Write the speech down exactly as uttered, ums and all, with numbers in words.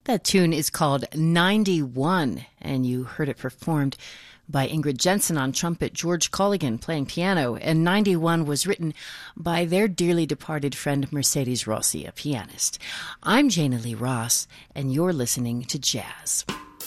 That tune is called ninety-one, and you heard it performed by Ingrid Jensen on trumpet, George Colligan playing piano, and ninety-one was written by their dearly departed friend Mercedes Rossi, a pianist. I'm Jana Lee Ross, and you're listening to Jazz.